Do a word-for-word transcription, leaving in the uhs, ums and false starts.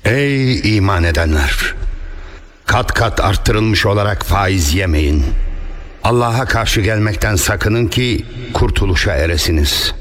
Ey iman edenler! Kat kat arttırılmış olarak faiz yemeyin. Allah'a karşı gelmekten sakının ki kurtuluşa eresiniz.